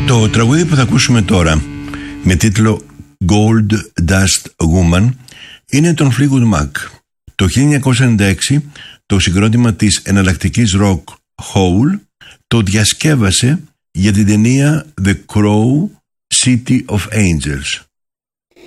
Το τραγούδι που θα ακούσουμε τώρα με τίτλο Gold Dust Woman είναι των Fleetwood Mac. Το 1996 το συγκρότημα της εναλλακτικής rock Hole το διασκεύασε για την ταινία The Crow City of Angels.